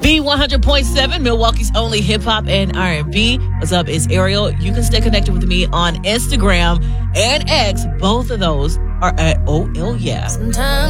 B100.7, Milwaukee's only hip hop and R&B. What's up? It's Ariel. You can stay connected with me on Instagram and X. Both of those are at OL Yeah. Sometimes